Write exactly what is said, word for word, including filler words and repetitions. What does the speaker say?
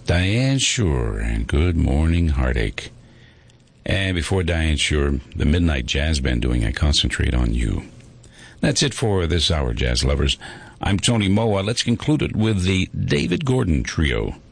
Diane Shure and Good Morning Heartache. And before Diane Shure, the Midnight Jazz Band doing I Concentrate on You. That's it for this hour, jazz lovers. I'm Tony Moa. Let's conclude it with the David Gordon Trio.